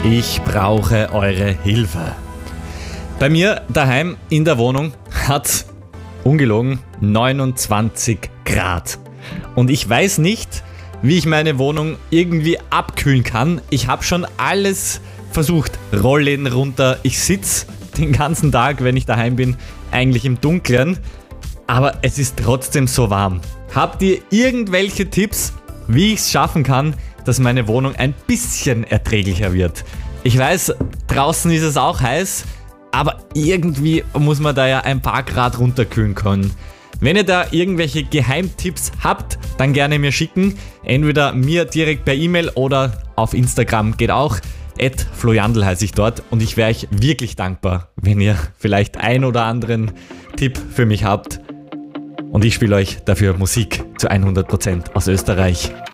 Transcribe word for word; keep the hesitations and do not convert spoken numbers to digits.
Ich brauche eure Hilfe. Bei mir daheim in der Wohnung hat ungelogen neunundzwanzig Grad. Und ich weiß nicht, wie ich meine Wohnung irgendwie abkühlen kann. Ich habe schon alles versucht. Rollläden runter. Ich sitze den ganzen Tag, wenn ich daheim bin, eigentlich im Dunkeln. Aber es ist trotzdem so warm. Habt ihr irgendwelche Tipps, wie ich es schaffen kann, dass meine Wohnung ein bisschen erträglicher wird? Ich weiß, draußen ist es auch heiß, aber irgendwie muss man da ja ein paar Grad runterkühlen können. Wenn ihr da irgendwelche Geheimtipps habt, dann gerne mir schicken. Entweder mir direkt per E-Mail oder auf Instagram geht auch. at flojandl heiße ich dort und ich wäre euch wirklich dankbar, wenn ihr vielleicht ein oder anderen Tipp für mich habt. Und ich spiele euch dafür Musik zu hundert Prozent aus Österreich.